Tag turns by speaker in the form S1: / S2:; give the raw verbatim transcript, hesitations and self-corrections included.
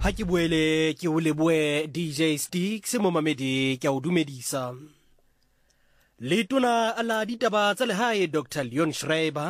S1: Ha ke boele ke o leboe D J Sticks mo mamedi ke a o dumedisa. Letona la ditaba tsa lehae Doctor Leon Schreiber